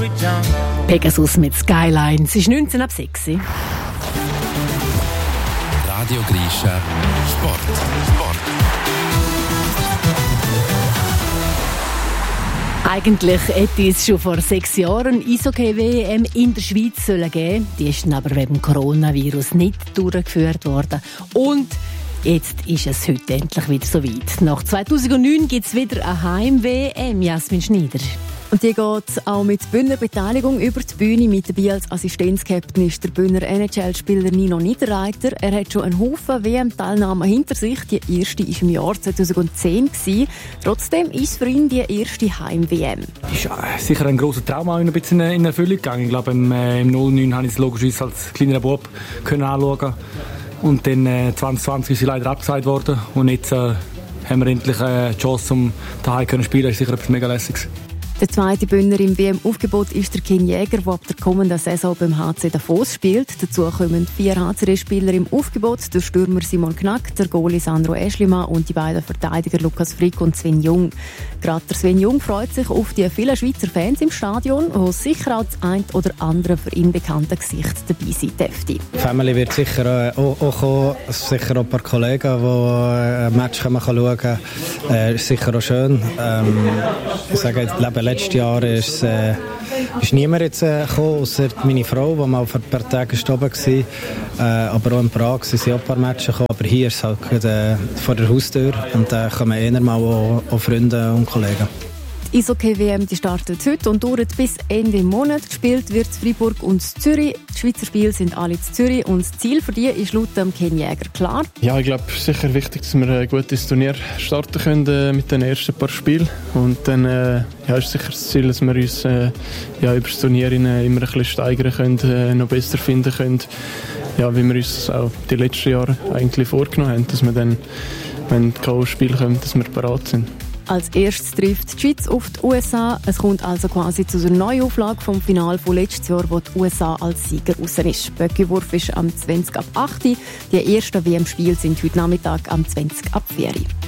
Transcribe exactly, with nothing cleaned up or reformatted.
Pegasus mit Skyline. Es ist neunzehn ab sechs. Radio Grisha Sport. Sport. Eigentlich hätte es schon vor sechs Jahren Eishockey-W M in der Schweiz sollen geben. Die ist dann aber wegen dem Coronavirus nicht durchgeführt worden. Und jetzt ist es heute endlich wieder soweit. Nach zweitausendneun gibt es wieder eine Heim-W M. Jasmin Schneider. Und die geht auch mit Bühner Beteiligung über die Bühne. Mit dabei als Assistenzkapitän ist der Bühner N H L-Spieler Nino Niederreiter. Er hat schon einen Haufen W M-Teilnahmen hinter sich. Die erste war im Jahr zweitausendzehn. Trotzdem ist für ihn die erste Heim-W M. Ist sicher ein grosser Traum auch ein bisschen in Erfüllung gegangen. Ich glaube, im, äh, im null neun habe ich es logischerweise als kleiner Bub können anschauen. Und dann äh, zwanzig zwanzig ist sie leider abgesagt worden. Und jetzt äh, haben wir endlich äh, die Chance, um daheim zu spielen. Das ist sicher etwas mega Lässiges. Der zweite Bühner im W M-Aufgebot ist der Ken Jäger, der ab der kommenden Saison beim H C Davos spielt. Dazu kommen vier H C D-Spieler im Aufgebot, der Stürmer Simon Knack, der Goalie Sandro Eschlimann und die beiden Verteidiger Lukas Frick und Sven Jung. Gerade der Sven Jung freut sich auf die vielen Schweizer Fans im Stadion, wo sicher auch das ein oder andere für ihn bekannte Gesicht dabei sein dürfte. Die Family wird sicher auch, auch kommen, sicher auch ein paar Kollegen, die ein Match schauen können. Äh, ist sicher auch schön. Ähm, ich sage, letztes Jahr ist, äh, ist niemand jetzt, äh, gekommen, außer meine Frau, die mal vor ein paar Tagen gestorben war. Äh, aber auch in Prag sind auch ein paar Matches gekommen. Aber hier ist es halt äh, vor der Haustür und da äh, kommen eher mal auch, auch Freunde und Kollegen. Die Eishockey-W M die startet heute und dauert bis Ende Monat. Gespielt wird Freiburg und Zürich. Die Schweizer Spiele sind alle in Zürich und das Ziel für die ist laut dem Ken Jäger klar. Ja, ich glaube, es ist sicher wichtig, dass wir ein gutes Turnier starten können äh, mit den ersten paar Spielen. Und dann äh, ja, ist sicher das Ziel, dass wir uns äh, ja, über das Turnier immer ein bisschen steigern können, äh, noch besser finden können. Ja, wie wir uns auch die letzten Jahre eigentlich vorgenommen haben, dass wir dann, wenn die K O-Spiele kommen, dass wir bereit sind. Als erstes trifft die Schweiz auf die U S A. Es kommt also quasi zu einer Neuauflage vom Finale von letztes Jahr, wo die U S A als Sieger raus ist. Böckiwurf ist am zwanzig ab acht. Die ersten W M-Spiele sind heute Nachmittag am zwanzig ab vier.